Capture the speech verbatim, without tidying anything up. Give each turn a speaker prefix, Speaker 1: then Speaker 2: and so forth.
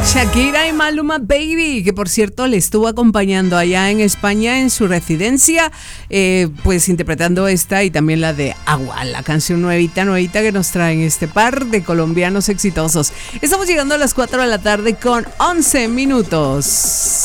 Speaker 1: Shakira y Maluma Baby, que por cierto le estuvo acompañando allá en España en su residencia, eh, pues interpretando esta y también la de Agua, la canción nuevita, nuevita que nos traen este par de colombianos exitosos. Estamos llegando a las cuatro de la tarde con once minutos.